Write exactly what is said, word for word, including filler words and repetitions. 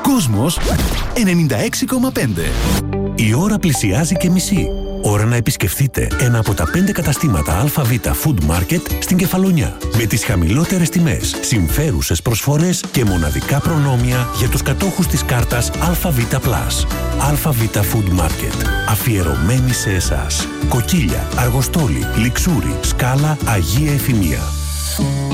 Κόσμος ενενήντα έξι κόμμα πέντε. Η ώρα πλησιάζει και μισή. Ώρα να επισκεφθείτε ένα από τα πέντε καταστήματα ΑΒ Food Market στην Κεφαλονιά. Με τις χαμηλότερες τιμές, συμφέρουσες προσφορές και μοναδικά προνόμια για τους κατόχους της κάρτας ΑΒ Plus. ΑΒ Food Market. Αφιερωμένη σε εσάς. Κοκκίλια, Αργοστόλη, Λιξούρι, Σκάλα, Αγία Εφημία.